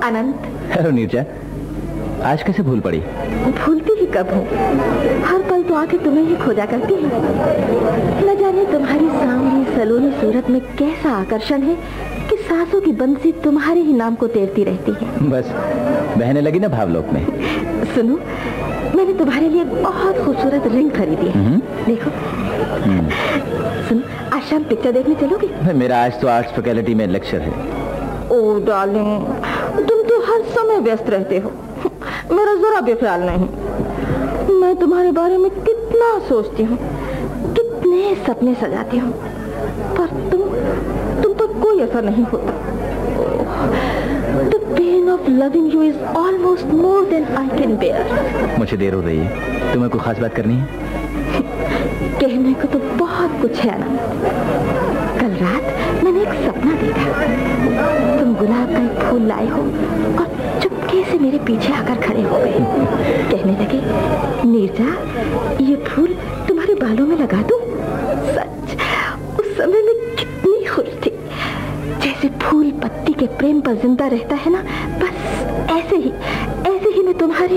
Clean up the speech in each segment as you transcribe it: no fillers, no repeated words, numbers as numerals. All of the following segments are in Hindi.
अनंत। हेलो नीरजा, आज कैसे भूल पड़ी? भूलती ही कब हूँ, हर पल तो आके तुम्हें ही खोजा करती है। न जाने तुम्हारी सांवली सलोनी सूरत में कैसा आकर्षण है कि सांसों की बंसी तुम्हारे ही नाम को तैरती रहती है। बस बहने लगी ना भावलोक में। सुनो, मैंने तुम्हारे लिए बहुत खूबसूरत रिंग खरीदी है। देखो। सुनो, आज शाम पिक्चर देखने चलोगे? मेरा आज तो आर्ट्स फैकल्टी में लेक्चर है। ओह डार्लिंग, तुम तो हर समय व्यस्त रहते हो, मेरा जरा भी ख्याल नहीं। मैं तुम्हारे बारे में कितना सोचती हूँ, कितने सपने सजाती हूँ, पर तुम पर कोई असर नहीं होता। The pain of loving you is almost more than I can bear. मुझे देर हो रही है, तुम्हें कोई खास बात करनी है? कहने को तो बहुत कुछ है ना। कल रात मैंने एक सपना देखा, तुम गुलाब का एक फूल लाए हो और चुपके से मेरे पीछे आकर खड़े हो गए। कहने लगे, नीरजा, ये फूल तुम्हारे बालों में लगा दूं? सच, उस समय मैं कितनी खुश थी, जैसे फूल पत्ती के प्रेम पर जिंदा रहता है ना, बस ऐसे ही मैं तुम्हारी।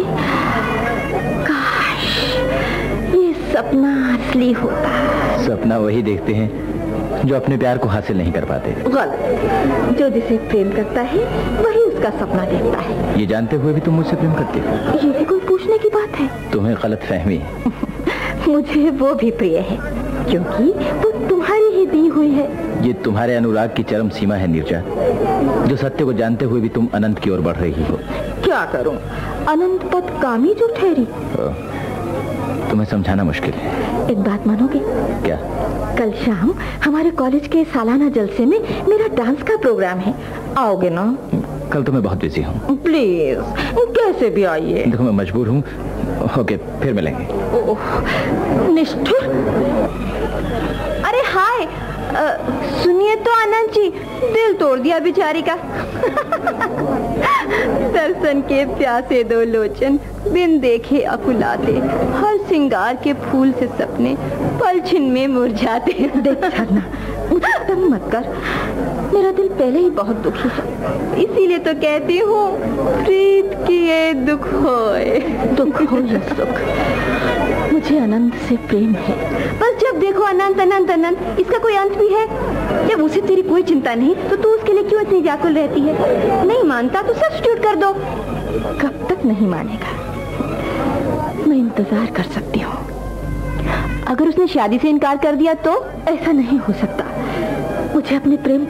काश ये सपना असली होता। सपना वही देखते हैं जो अपने प्यार को हासिल नहीं कर पाते। गलत, जो जिसे प्रेम करता है वही उसका सपना देखता है। ये जानते हुए भी तुम मुझसे प्रेम करती हो? ये भी कोई पूछने की बात है? तुम्हें गलत फहमी है। मुझे वो भी प्रिय है, क्योंकि वो तुम्हारी ही दी हुई है। ये तुम्हारे अनुराग की चरम सीमा है नीरजा, जो सत्य को जानते हुए भी तुम अनंत की ओर बढ़ रही हो। क्या करूं, अनंत पद कामी जो ठहरी। तुम्हें समझाना मुश्किल है। एक बात मानोगे? क्या? कल शाम हमारे कॉलेज के सालाना जलसे में मेरा डांस का प्रोग्राम है, आओगे ना? कल तो मैं बहुत बिजी हूँ। प्लीज, कैसे भी आइए। देखो मैं मजबूर हूँ। ओके, फिर मिलेंगे। निष्ठुर। अरे हाय, सुनिए तो आनंद जी, दिल तोड़ दिया बेचारी का। दर्शन के प्यासे दो लोचन, बिन देखे अकुलाते, हर सिंगार के फूल से सपने पल छिन में मुरझाते। देख झरना, मुझे तंग मत कर, मेरा दिल पहले ही बहुत दुखी है, इसीलिए तो कहती हूँ, प्रीत किए दुख होए। दुख हो या सुख, मुझे अनंत से प्रेम है। बस जब देखो अनंत अनंत अनंत, इसका कोई अंत भी है? जब उसे तेरी कोई चिंता नहीं, तो तू उसके लिए क्यों इतनी व्याकुल रहती है? नहीं मानता तो सब्स्टिट्यूट कर दो। कब तक नहीं मानेगा? मैं इंतजार कर सकती हूँ। अगर उसने शादी से इनकार कर दिया तो? ऐसा नहीं हो सकता, मुझे अपने प्रेम